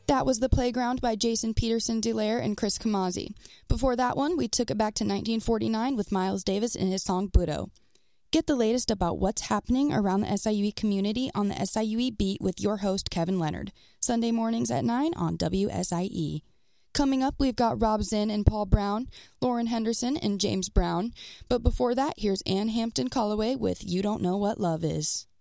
That was The Playground by Jason Peterson Delaire and Chris Camazzi. Before that one, we took it back to 1949 with Miles Davis and his song Budo. Get the latest about what's happening around the SIUE community on the SIUE Beat with your host, Kevin Leonard. Sunday mornings at 9 on WSIE. Coming up, we've got Rob Zinn and Paul Brown, Lauren Henderson and James Brown. But before that, here's Ann Hampton Callaway with You Don't Know What Love Is.